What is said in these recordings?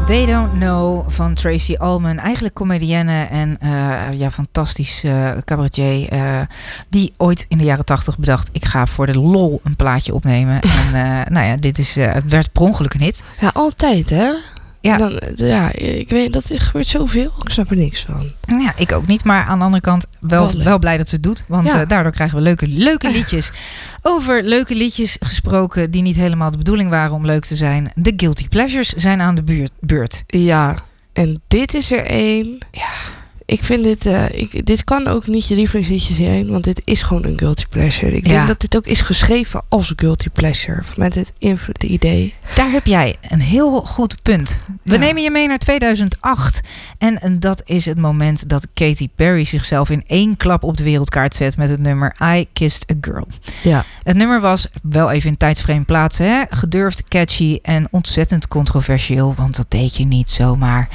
They Don't Know van Tracey Ullman. Eigenlijk comedienne en fantastisch cabaretier. Die ooit in de jaren 80 bedacht... ik ga voor de lol een plaatje opnemen. En dit is, werd per ongeluk een hit. Ja, altijd hè? Ja. Ik weet, dat gebeurt zoveel. Ik snap er niks van. Ja, ik ook niet. Maar aan de andere kant wel blij dat ze het doet. Want daardoor krijgen we leuke liedjes. Over leuke liedjes gesproken... die niet helemaal de bedoeling waren om leuk te zijn. De Guilty Pleasures zijn aan de beurt. Ja, en dit is er één. Ja. Ik vind dit kan ook niet je lievelingsliedje zijn, want dit is gewoon een guilty pleasure. Ik denk dat dit ook is geschreven als guilty pleasure, met het invloed idee. Daar heb jij een heel goed punt. We nemen je mee naar 2008 en dat is het moment dat Katy Perry zichzelf in één klap op de wereldkaart zet met het nummer I Kissed a Girl. Ja. Het nummer was wel even in tijdsframe plaatsen, hè? Gedurfd, catchy en ontzettend controversieel, want dat deed je niet zomaar.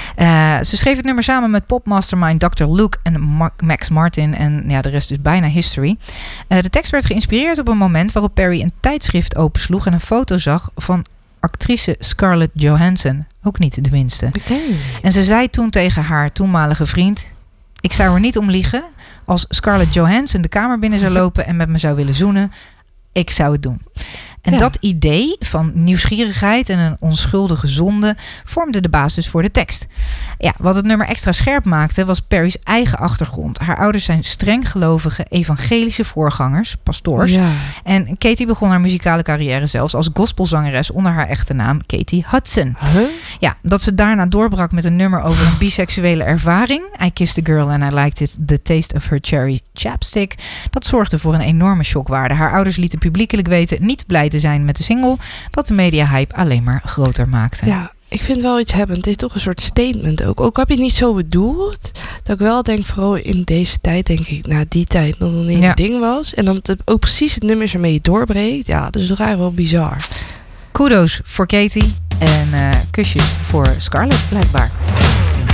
Ze schreef het nummer samen met popmastermind Dr. Luke en Max Martin. En de rest is bijna history. De tekst werd geïnspireerd op een moment waarop Perry een tijdschrift opensloeg en een foto zag van actrice Scarlett Johansson. Ook niet de minste. Okay. En ze zei toen tegen haar toenmalige vriend... ik zou er niet om liegen als Scarlett Johansson de kamer binnen zou lopen en met me zou willen zoenen. Ik zou het doen. En dat idee van nieuwsgierigheid en een onschuldige zonde vormde de basis voor de tekst. Ja, wat het nummer extra scherp maakte was Perry's eigen achtergrond. Haar ouders zijn streng gelovige evangelische voorgangers, pastoors. Ja. En Katy begon haar muzikale carrière zelfs als gospelzangeres onder haar echte naam Katy Hudson. Huh? Ja, dat ze daarna doorbrak met een nummer over een biseksuele ervaring. I Kissed a Girl and I Liked It, The Taste of Her Cherry Chapstick. Dat zorgde voor een enorme shockwaarde. Haar ouders lieten publiekelijk weten niet blij te zijn met de single, wat de media-hype alleen maar groter maakte. Ja, ik vind wel iets hebben. Het is toch een soort statement ook. Ook heb je het niet zo bedoeld, dat ik wel denk, vooral in deze tijd, denk ik, die tijd nog niet een ding was. En dan het ook precies het nummer is waarmee je doorbreekt. Ja, dat is toch eigenlijk wel bizar. Kudos voor Katy en kusjes voor Scarlett, blijkbaar.